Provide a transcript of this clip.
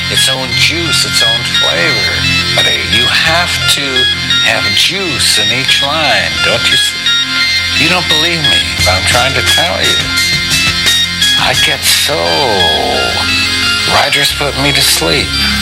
its own juice, its own flavor. But you have to have juice in each line, don't you see? You don't believe me, but I'm trying to tell you. I get so... Writers put me to sleep.